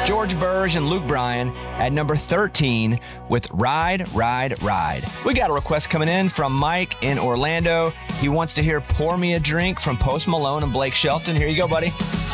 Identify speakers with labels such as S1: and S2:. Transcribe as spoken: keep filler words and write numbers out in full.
S1: George Burge and Luke Bryan at number thirteen with Ride, Ride, Ride. We got a request coming in from Mike in Orlando. He wants to hear Pour Me a Drink from Post Malone and Blake Shelton. Here you go, buddy.